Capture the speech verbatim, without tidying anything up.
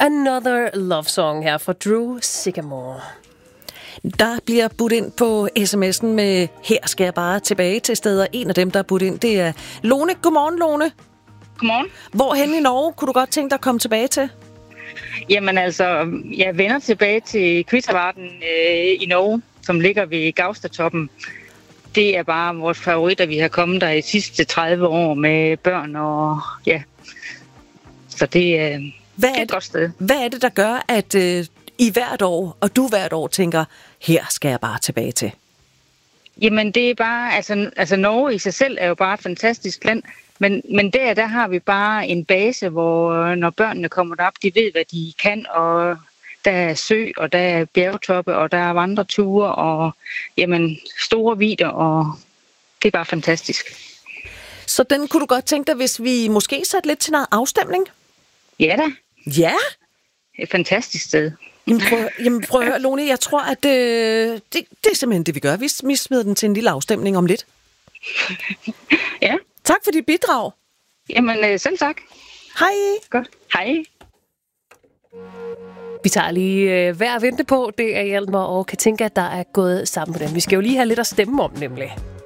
Another Love Song her fra Drew Sycamore. Der bliver budt ind på sms'en med, her skal jeg bare tilbage til steder. En af dem, der er budt ind, det er Lone. Godmorgen, Lone. Godmorgen. Hvorhen i Norge kunne du godt tænke dig at komme tilbage til? Jamen altså, jeg vender tilbage til Kvittervarden øh, i Norge, som ligger ved Gaustatoppen. Det er bare vores favorit, at vi har kommet der i de sidste tredive år med børn og ja. Så det, øh, hvad det er et godt sted. Hvad er det, der gør, at øh, I hvert år, og du hvert år tænker, her skal jeg bare tilbage til? Jamen det er bare, altså, altså Norge i sig selv er jo bare et fantastisk land, men, men der, der har vi bare en base, hvor når børnene kommer derop, de ved, hvad de kan, og der er sø, og der er bjergtoppe, og der er vandreture, og jamen, store vidder, og det er bare fantastisk. Så den kunne du godt tænke dig, hvis vi måske satte lidt til noget afstemning? Ja da. Ja? Et fantastisk sted. Jamen prøv, jamen prøv at høre, Lone, jeg tror, at øh, det, det er simpelthen det, vi gør. Vi, vi smider den til en lille afstemning om lidt. Ja. Tak for dit bidrag. Jamen, selv tak. Hej. Godt. Hej. Vi tager lige øh, hver at vente på. Det er Hjalmar og Katinka, der er gået sammen på den. Vi skal jo lige have lidt at stemme om, nemlig.